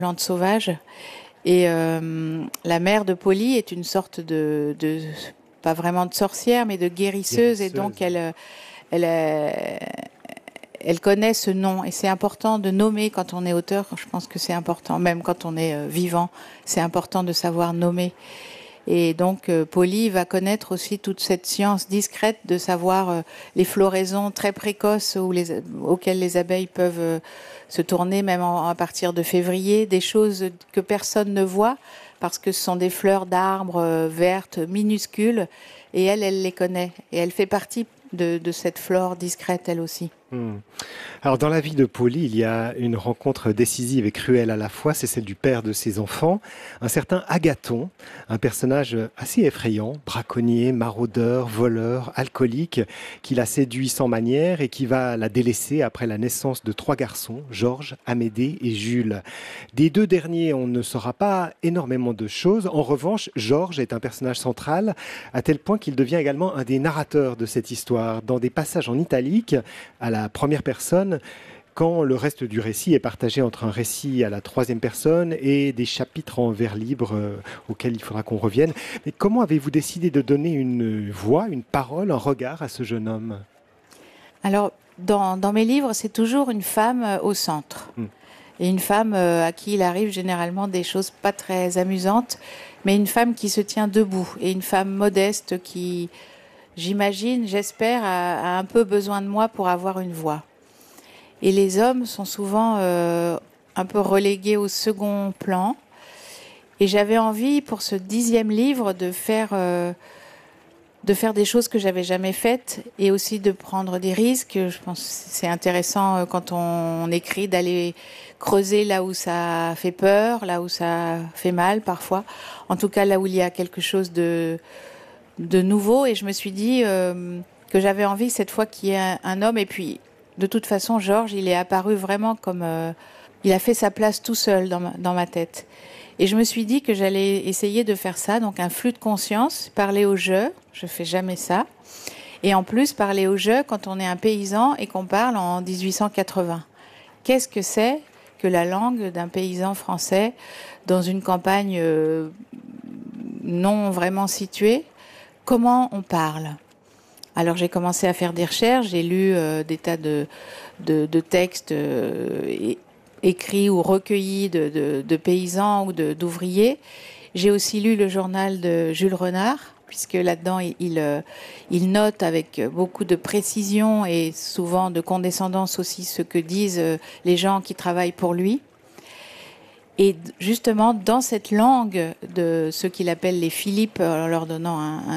plantes sauvages. Et la mère de Polly est une sorte pas vraiment de sorcière, mais de guérisseuse. Et donc elle connaît ce nom. Et c'est important de nommer quand on est auteur. Je pense que c'est important, même quand on est vivant, c'est important de savoir nommer. Et donc Polly va connaître aussi toute cette science discrète de savoir les floraisons très précoces auxquelles les abeilles peuvent se tourner même à partir de février, des choses que personne ne voit parce que ce sont des fleurs d'arbres vertes minuscules et elle les connaît et elle fait partie de cette flore discrète elle aussi. Alors dans la vie de Polly, il y a une rencontre décisive et cruelle à la fois, c'est celle du père de ses enfants, un certain Agathon, un personnage assez effrayant, braconnier, maraudeur, voleur, alcoolique, qui la séduit sans manière et qui va la délaisser après la naissance de 3 garçons, Georges, Amédée et Jules. Des 2 derniers, on ne saura pas énormément de choses. En revanche, Georges est un personnage central, à tel point qu'il devient également un des narrateurs de cette histoire. Dans des passages en italique, à la première personne, quand le reste du récit est partagé entre un récit à la 3e personne et des chapitres en vers libre auxquels il faudra qu'on revienne. Mais comment avez-vous décidé de donner une voix, une parole, un regard à ce jeune homme ? Alors, dans mes livres, c'est toujours une femme au centre. Et une femme à qui il arrive généralement des choses pas très amusantes, mais une femme qui se tient debout et une femme modeste qui, j'imagine, j'espère, a un peu besoin de moi pour avoir une voix. Et les hommes sont souvent un peu relégués au second plan. Et j'avais envie, pour ce 10e livre, de faire des choses que j'avais jamais faites et aussi de prendre des risques. Je pense que c'est intéressant quand on écrit d'aller creuser là où ça fait peur, là où ça fait mal parfois. En tout cas, là où il y a quelque chose de nouveau. Et je me suis dit que j'avais envie cette fois qu'il y ait un homme. Et puis, de toute façon, Georges, il est apparu vraiment comme... il a fait sa place tout seul dans ma tête. Et je me suis dit que j'allais essayer de faire ça, donc un flux de conscience, parler au jeu, je fais jamais ça. Et en plus, parler au jeu quand on est un paysan et qu'on parle en 1880. Qu'est-ce que c'est que la langue d'un paysan français dans une campagne non vraiment située? Comment on parle? Alors j'ai commencé à faire des recherches, j'ai lu des tas de textes écrits ou recueillis de paysans ou d'ouvriers. J'ai aussi lu le journal de Jules Renard, puisque là-dedans il note avec beaucoup de précision et souvent de condescendance aussi ce que disent les gens qui travaillent pour lui. Et justement, dans cette langue de ceux qu'il appelle les Philippes, en leur donnant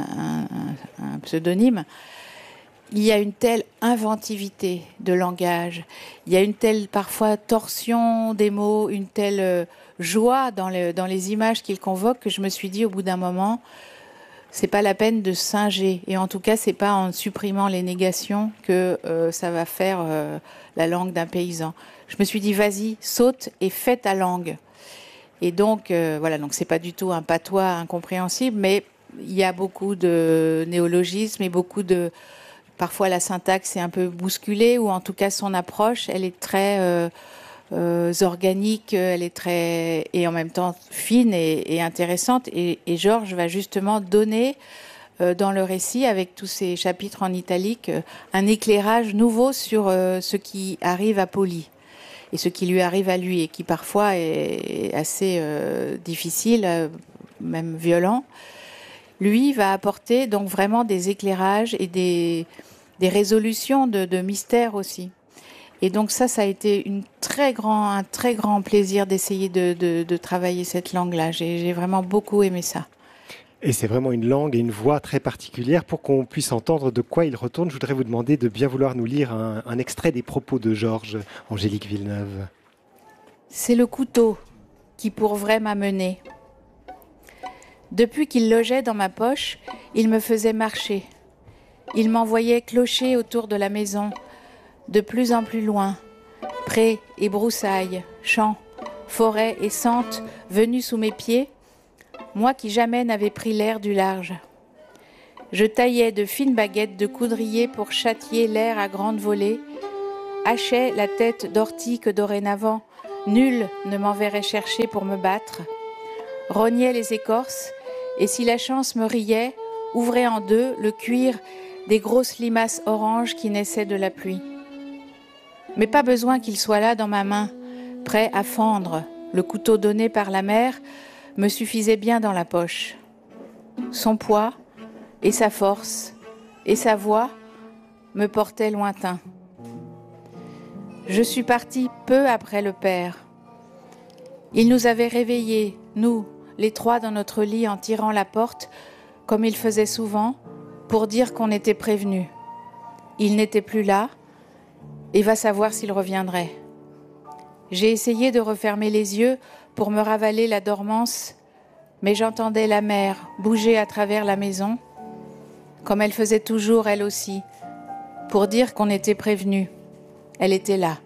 un pseudonyme, il y a une telle inventivité de langage, il y a une telle parfois torsion des mots, une telle joie dans les images qu'il convoque que je me suis dit au bout d'un moment, c'est pas la peine de singer. Et en tout cas, c'est pas en supprimant les négations que ça va faire la langue d'un paysan. Je me suis dit, vas-y, saute et fais ta langue. Et donc, voilà, donc c'est pas du tout un patois incompréhensible, mais il y a beaucoup de néologismes et beaucoup de... Parfois, la syntaxe est un peu bousculée, ou en tout cas, son approche, elle est très organique, elle est très... et en même temps fine et intéressante. Et Georges va justement donner, dans le récit, avec tous ces chapitres en italique, un éclairage nouveau sur ce qui arrive à Polly. Et ce qui lui arrive à lui, et qui parfois est assez difficile, même violent, lui va apporter donc vraiment des éclairages et des résolutions de mystères aussi. Et donc ça a été un très grand plaisir d'essayer de travailler cette langue-là. J'ai vraiment beaucoup aimé ça. Et c'est vraiment une langue et une voix très particulière. Pour qu'on puisse entendre de quoi il retourne, je voudrais vous demander de bien vouloir nous lire un extrait des propos de Georges, Angélique Villeneuve. C'est le couteau qui pour vrai m'a mené. Depuis qu'il logeait dans ma poche, il me faisait marcher. Il m'envoyait clocher autour de la maison, de plus en plus loin. Prés et broussailles, champs, forêts et sentes venus sous mes pieds, moi qui jamais n'avais pris l'air du large. Je taillais de fines baguettes de coudrier pour châtier l'air à grande volée, hachais la tête d'ortie que dorénavant Nul ne m'enverrait chercher pour me battre, rognait les écorces, et si la chance me riait, ouvrait en deux le cuir des grosses limaces oranges qui naissaient de la pluie. Mais pas besoin qu'il soit là dans ma main, prêt à fendre. Le couteau donné par la mère me suffisait bien dans la poche. Son poids et sa force et sa voix me portaient lointain. Je suis partie peu après le père. Il nous avait réveillés, nous, les trois dans notre lit en tirant la porte, comme il faisait souvent, pour dire qu'on était prévenus. Il n'était plus là, et va savoir s'il reviendrait. J'ai essayé de refermer les yeux pour me ravaler la dormance, mais j'entendais la mère bouger à travers la maison, comme elle faisait toujours elle aussi, pour dire qu'on était prévenus. Elle était là.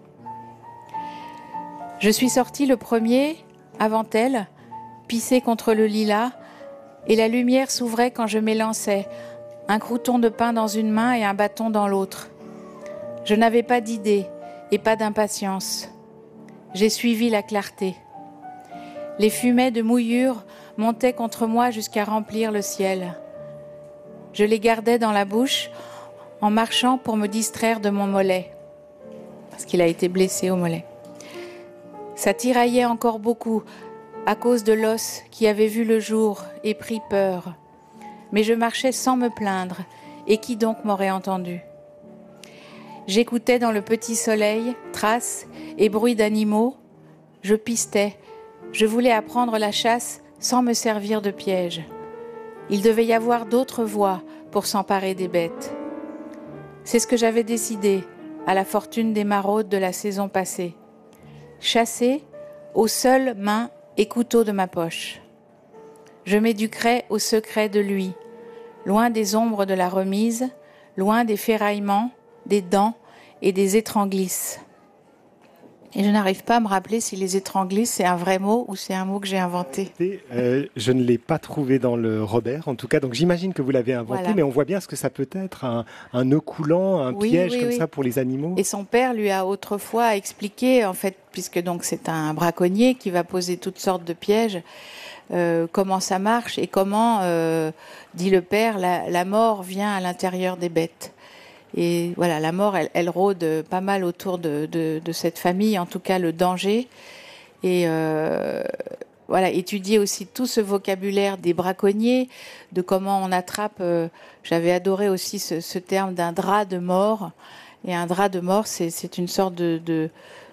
Je suis sortie le premier, avant elle, pissée contre le lilas, et la lumière s'ouvrait quand je m'élançais, un crouton de pain dans une main et un bâton dans l'autre. Je n'avais pas d'idée et pas d'impatience. J'ai suivi la clarté. Les fumets de mouillure montaient contre moi jusqu'à remplir le ciel. Je les gardais dans la bouche en marchant pour me distraire de mon mollet, parce qu'il a été blessé au mollet. Ça tiraillait encore beaucoup à cause de l'os qui avait vu le jour et pris peur. Mais je marchais sans me plaindre, et qui donc m'aurait entendu ? J'écoutais dans le petit soleil, traces et bruits d'animaux. Je pistais. Je voulais apprendre la chasse sans me servir de piège. Il devait y avoir d'autres voies pour s'emparer des bêtes. C'est ce que j'avais décidé, à la fortune des maraudes de la saison passée. Chasser aux seules mains et couteaux de ma poche. Je m'éduquerais au secret de lui, loin des ombres de la remise, loin des ferraillements, des dents et des étranglisses. Et je n'arrive pas à me rappeler si les étranglisses, c'est un vrai mot ou c'est un mot que j'ai inventé. Je ne l'ai pas trouvé dans le Robert, en tout cas. Donc j'imagine que vous l'avez inventé, voilà. Mais on voit bien ce que ça peut être, un nœud coulant, un piège comme ça pour les animaux. Et son père lui a autrefois expliqué, en fait, puisque donc c'est un braconnier qui va poser toutes sortes de pièges, comment ça marche et comment, dit le père, la mort vient à l'intérieur des bêtes. Et voilà, la mort, elle rôde pas mal autour de cette famille, en tout cas le danger. Et voilà, étudier aussi tout ce vocabulaire des braconniers, de comment on attrape. J'avais adoré aussi ce terme d'un drap de mort. Et un drap de mort, c'est une sorte de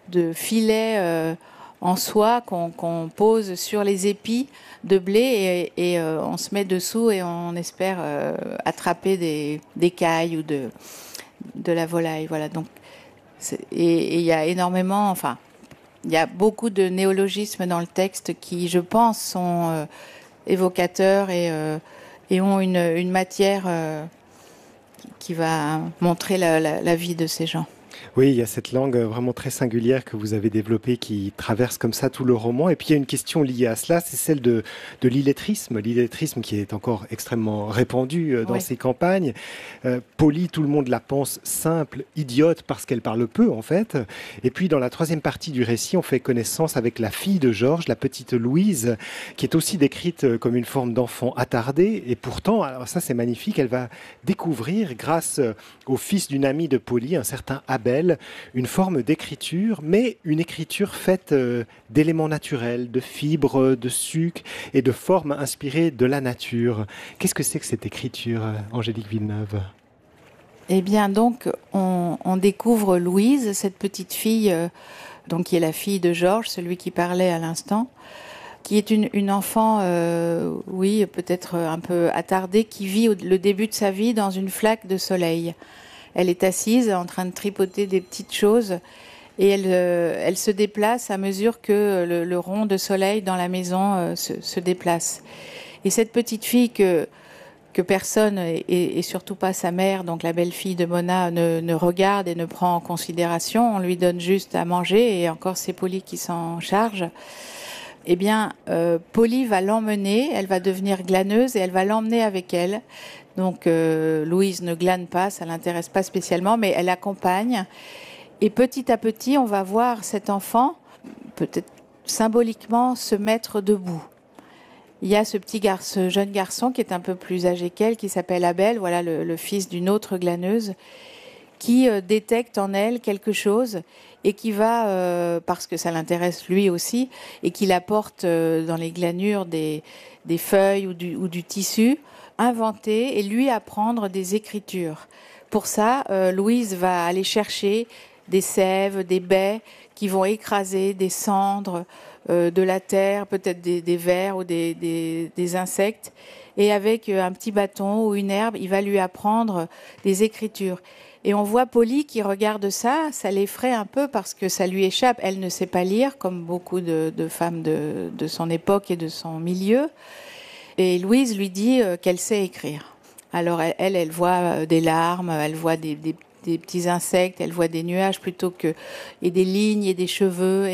filet en soie qu'on pose sur les épis de blé et on se met dessous et on espère attraper des cailles ou de la volaille. Voilà. Donc, et il y a énormément, enfin, il y a beaucoup de néologismes dans le texte qui, je pense, sont évocateurs et ont une matière qui va montrer la vie de ces gens. Oui, il y a cette langue vraiment très singulière que vous avez développée qui traverse comme ça tout le roman. Et puis il y a une question liée à cela, c'est celle de l'illettrisme. L'illettrisme qui est encore extrêmement répandu dans ces campagnes. Polly, tout le monde la pense simple, idiote, parce qu'elle parle peu en fait. Et puis dans la troisième partie du récit, on fait connaissance avec la fille de Georges, la petite Louise, qui est aussi décrite comme une forme d'enfant attardé. Et pourtant, alors ça c'est magnifique, elle va découvrir, grâce au fils d'une amie de Polly, un certain Abel, une forme d'écriture, mais une écriture faite d'éléments naturels, de fibres, de sucre et de formes inspirées de la nature. Qu'est-ce que c'est que cette écriture, Angélique Villeneuve ? Eh bien, donc, on découvre Louise, cette petite fille, donc qui est la fille de Georges, celui qui parlait à l'instant, qui est une enfant, oui, peut-être un peu attardée, qui vit le début de sa vie dans une flaque de soleil. Elle est assise en train de tripoter des petites choses et elle se déplace à mesure que le rond de soleil dans la maison se déplace. Et cette petite fille que personne, et surtout pas sa mère, donc la belle-fille de Mona, ne regarde et ne prend en considération, on lui donne juste à manger et encore c'est Polly qui s'en charge. Eh bien, Polly va l'emmener, elle va devenir glaneuse et elle va l'emmener avec elle. Donc Louise ne glane pas, ça l'intéresse pas spécialement, mais elle accompagne. Et petit à petit, on va voir cet enfant peut-être symboliquement se mettre debout. Il y a ce jeune garçon qui est un peu plus âgé qu'elle, qui s'appelle Abel, voilà le fils d'une autre glaneuse, qui détecte en elle quelque chose et qui va, parce que ça l'intéresse lui aussi, et qui apporte dans les glanures des feuilles ou du tissu, inventer et lui apprendre des écritures. Pour ça, Louise va aller chercher des sèves, des baies qui vont écraser des cendres, de la terre, peut-être des vers ou des insectes. Et avec un petit bâton ou une herbe, il va lui apprendre des écritures. Et on voit Polly qui regarde ça, ça l'effraie un peu parce que ça lui échappe. Elle ne sait pas lire, comme beaucoup de femmes de son époque et de son milieu. Et Louise lui dit qu'elle sait écrire. Alors elle voit des larmes, elle voit des petits insectes, elle voit des nuages et des lignes et des cheveux.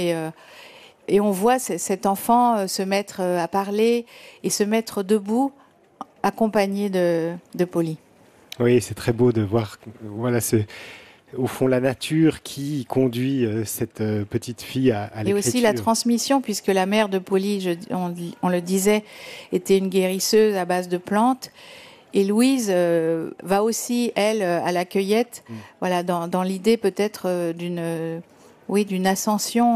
Et on voit cet enfant se mettre à parler et se mettre debout, accompagné de Polly. Oui, c'est très beau de voir, voilà, au fond, la nature qui conduit cette petite fille à l'écriture. Et aussi la transmission, puisque la mère de Polly, on le disait, était une guérisseuse à base de plantes. Et Louise va aussi, elle, à la cueillette, voilà, dans l'idée peut-être d'une ascension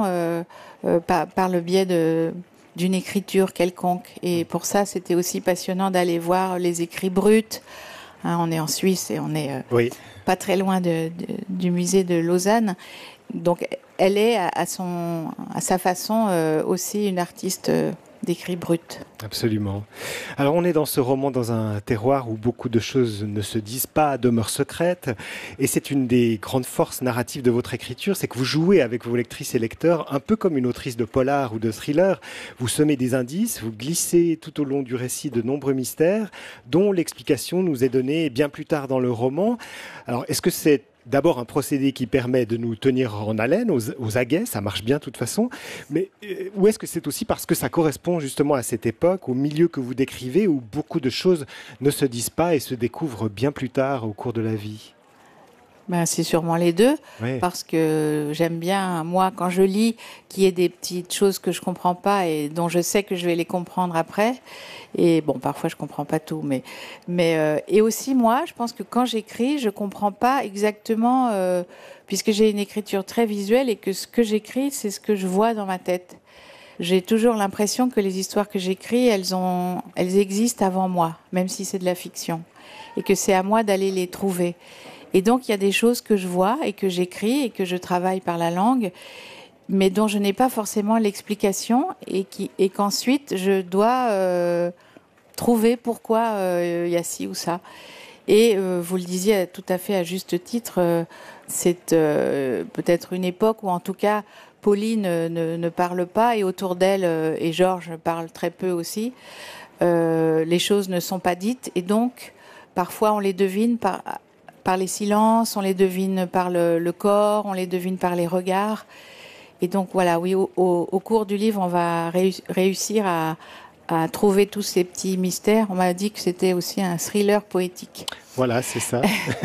par le biais d'une écriture quelconque. Et pour ça, c'était aussi passionnant d'aller voir les écrits bruts. Hein, on est en Suisse et on n'est pas très loin du musée de Lausanne. Donc, elle est à sa façon aussi une artiste d'écrits bruts. Absolument. Alors on est dans ce roman dans un terroir où beaucoup de choses ne se disent pas, demeurent secrètes, et c'est une des grandes forces narratives de votre écriture, c'est que vous jouez avec vos lectrices et lecteurs un peu comme une autrice de polar ou de thriller. Vous semez des indices, vous glissez tout au long du récit de nombreux mystères dont l'explication nous est donnée bien plus tard dans le roman. Alors est-ce que c'est d'abord un procédé qui permet de nous tenir en haleine, aux aguets, ça marche bien de toute façon, mais ou est-ce que c'est aussi parce que ça correspond justement à cette époque, au milieu que vous décrivez, où beaucoup de choses ne se disent pas et se découvrent bien plus tard au cours de la vie? C'est sûrement les deux, oui. Parce que j'aime bien, moi, quand je lis, qu'il y ait des petites choses que je comprends pas et dont je sais que je vais les comprendre après. Et bon, parfois je comprends pas tout, et aussi moi, je pense que quand j'écris, je comprends pas exactement, puisque j'ai une écriture très visuelle et que ce que j'écris, c'est ce que je vois dans ma tête. J'ai toujours l'impression que les histoires que j'écris, elles existent avant moi, même si c'est de la fiction, et que c'est à moi d'aller les trouver. Et donc, il y a des choses que je vois et que j'écris et que je travaille par la langue, mais dont je n'ai pas forcément l'explication et qu'ensuite, je dois trouver pourquoi il y a ci ou ça. Et vous le disiez tout à fait à juste titre, c'est peut-être une époque où, en tout cas, Polly ne parle pas et autour d'elle, et Georges parle très peu aussi, les choses ne sont pas dites et donc, parfois, on les devine par les silences, on les devine par le corps, on les devine par les regards. Et donc voilà, oui, au cours du livre, on va réussir à trouver tous ces petits mystères. On m'a dit que c'était aussi un thriller poétique. Voilà, c'est ça.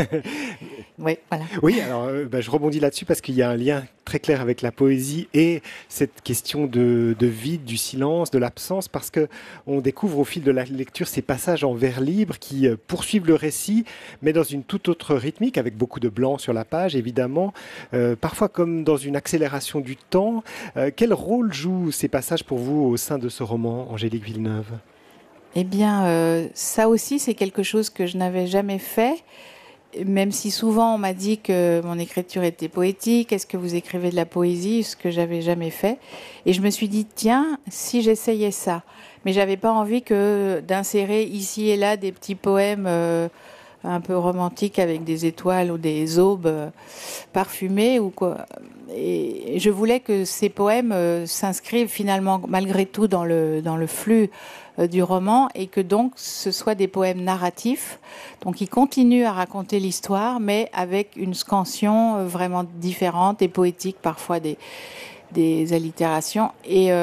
Oui, voilà. Oui, alors je rebondis là-dessus parce qu'il y a un lien très clair avec la poésie et cette question de vide, du silence, de l'absence, parce que on découvre au fil de la lecture ces passages en vers libre qui poursuivent le récit, mais dans une toute autre rythmique, avec beaucoup de blanc sur la page, évidemment, parfois comme dans une accélération du temps. Quel rôle jouent ces passages pour vous au sein de ce roman, Angélique Villeneuve ? Eh bien, ça aussi, c'est quelque chose que je n'avais jamais fait. Même si souvent on m'a dit que mon écriture était poétique, est-ce que vous écrivez de la poésie, ce que j'avais jamais fait. Et je me suis dit, tiens, si j'essayais ça. Mais j'avais pas envie d'insérer ici et là des petits poèmes un peu romantiques avec des étoiles ou des aubes parfumées ou quoi. Et je voulais que ces poèmes s'inscrivent finalement malgré tout dans le flux du roman et que donc ce soit des poèmes narratifs, donc ils continuent à raconter l'histoire mais avec une scansion vraiment différente et poétique, parfois des allitérations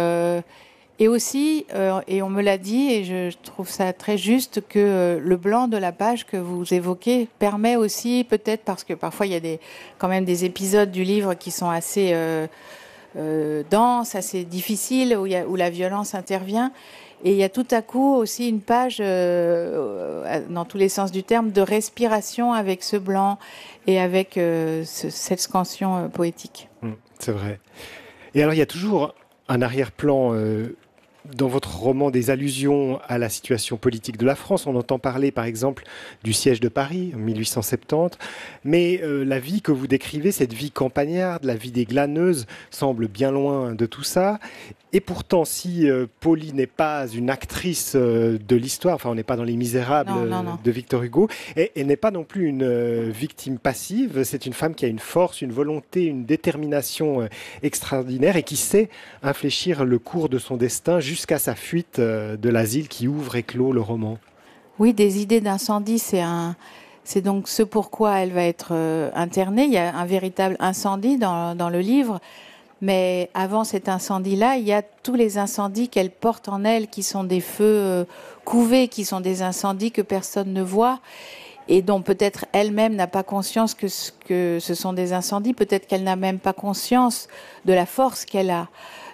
et aussi, et on me l'a dit et je trouve ça très juste, que le blanc de la page que vous évoquez permet aussi, peut-être parce que parfois il y a quand même des épisodes du livre qui sont assez dense, assez difficile, où la violence intervient. Et il y a tout à coup aussi une page, dans tous les sens du terme, de respiration avec ce blanc et avec cette scansion poétique. C'est vrai. Et alors, il y a toujours un arrière-plan dans votre roman des allusions à la situation politique de la France. On entend parler, par exemple, du siège de Paris en 1870. Mais la vie que vous décrivez, cette vie campagnarde, la vie des glaneuses, semble bien loin de tout ça. Et pourtant, si Paulie n'est pas une actrice de l'histoire, enfin on n'est pas dans Les Misérables non. de Victor Hugo, et n'est pas non plus une victime passive, c'est une femme qui a une force, une volonté, une détermination extraordinaire et qui sait infléchir le cours de son destin jusqu'à sa fuite de l'asile qui ouvre et clôt le roman. Oui, des idées d'incendie, c'est donc ce pourquoi elle va être internée. Il y a un véritable incendie dans le livre. Mais avant cet incendie-là, il y a tous les incendies qu'elle porte en elle, qui sont des feux couvés, qui sont des incendies que personne ne voit et dont peut-être elle-même n'a pas conscience que ce sont des incendies. Peut-être qu'elle n'a même pas conscience de la force qu'elle a.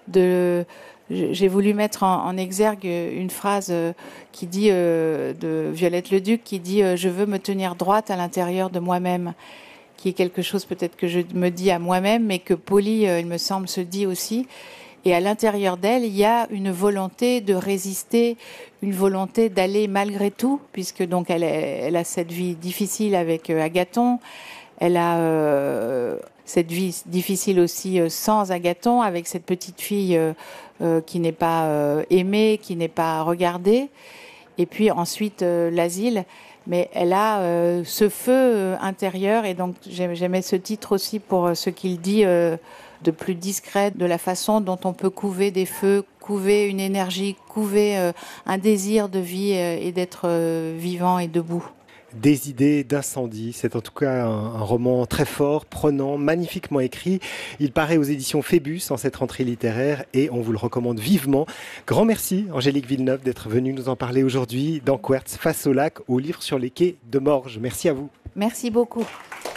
J'ai voulu mettre en exergue une phrase qui dit de Violette Leduc, qui dit « Je veux me tenir droite à l'intérieur de moi-même ». Qui est quelque chose peut-être que je me dis à moi-même, mais que Paulie, il me semble, se dit aussi. Et à l'intérieur d'elle, il y a une volonté de résister, une volonté d'aller malgré tout, puisque donc elle a cette vie difficile avec Agathon. Elle a cette vie difficile aussi sans Agathon, avec cette petite fille qui n'est pas aimée, qui n'est pas regardée. Et puis ensuite l'asile. Mais elle a ce feu intérieur, et donc j'aimais ce titre aussi pour ce qu'il dit de plus discret, de la façon dont on peut couver des feux, couver une énergie, couver un désir de vie et d'être vivant et debout. Des idées d'incendie, c'est en tout cas un roman très fort, prenant, magnifiquement écrit. Il paraît aux éditions Phébus en cette rentrée littéraire et on vous le recommande vivement. Grand merci Angélique Villeneuve d'être venue nous en parler aujourd'hui dans Quertz Face au lac, au livre sur les quais de Morges. Merci à vous. Merci beaucoup.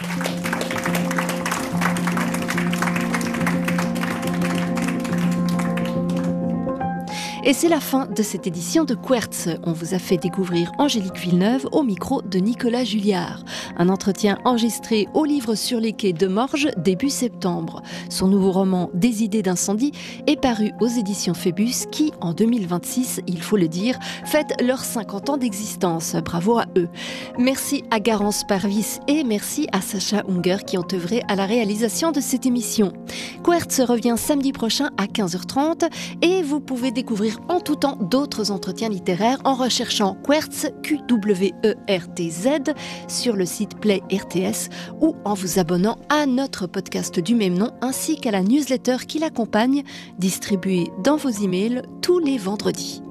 Et c'est la fin de cette édition de Quertz. On vous a fait découvrir Angélique Villeneuve au micro de Nicolas Julliard. Un entretien enregistré au livre sur les quais de Morges début septembre. Son nouveau roman Des idées d'incendie est paru aux éditions Phébus qui, en 2026, il faut le dire, fêtent leurs 50 ans d'existence. Bravo à eux. Merci à Garance Parvis et merci à Sacha Unger qui ont œuvré à la réalisation de cette émission. Quertz revient samedi prochain à 15h30 et vous pouvez découvrir en tout temps d'autres entretiens littéraires en recherchant Quertz, Q-W-E-R-T-Z, sur le site Play RTS ou en vous abonnant à notre podcast du même nom ainsi qu'à la newsletter qui l'accompagne, distribuée dans vos emails tous les vendredis.